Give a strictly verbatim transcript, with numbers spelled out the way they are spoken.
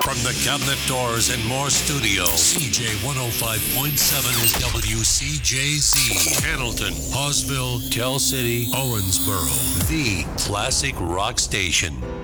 From the Cabinet Doors and More Studio, C J one oh five point seven is W C J Z. Hamilton, Hawesville, Tell City, Owensboro. The classic rock station.